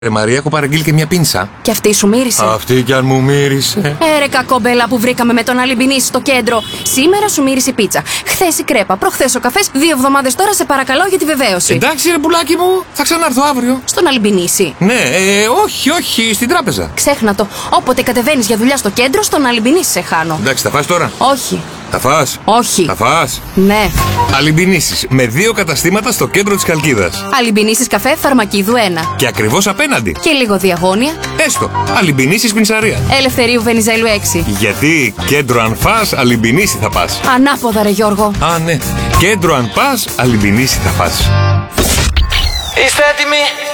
Μαρία, έχω παραγγείλει και μια πίνσα. Και αυτή σου μύρισε? Αυτή κι αν μου μύρισε. Ρε κακόμπελα που βρήκαμε με τον Αλιμπινίση στο κέντρο. Σήμερα σου μύρισε η πίτσα. Χθες η κρέπα. Προχθές ο καφές. 2 εβδομάδες τώρα σε παρακαλώ για τη βεβαίωση. Εντάξει, ρε πουλάκι μου, θα ξανάρθω αύριο. Στον Αλιμπινίση? Ναι, όχι, στην τράπεζα. Ξέχνα το. Όποτε κατεβαίνεις για δουλειά στο κέντρο, στον Αλιμπινίση σε χάνω. Εντάξει, θα φας τώρα? Όχι. Θα φας? Όχι. Θα φας? Ναι. Αλιμπινίσεις με 2 καταστήματα στο κέντρο της Χαλκίδας. Αλιμπινίσεις καφέ Φαρμακίδου 1. Και ακριβώς απέναντι. Και λίγο διαγώνια. Έστω. Αλιμπινίσεις Πινσαρία. Ελευθερίου Βενιζέλου 6. Γιατί κέντρο αν φας, Αλιμπινίση θα πας. Ανάποδα, ρε Γιώργο. Α, ναι. Κέντρο αν πας, Αλιμπινίση θα πας. Είστε έτοιμοι?